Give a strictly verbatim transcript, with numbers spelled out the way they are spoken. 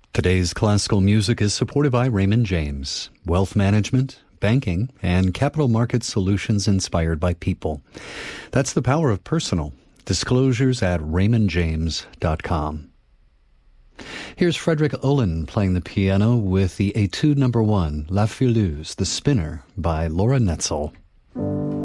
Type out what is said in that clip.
Today's classical music is supported by Raymond James, wealth management, banking, and capital market solutions inspired by people. That's the power of personal. Disclosures at raymond james dot com. Here's Frederick Olin playing the piano with the Etude Number One, La Fileuse, The Spinner, by Laura Netzel.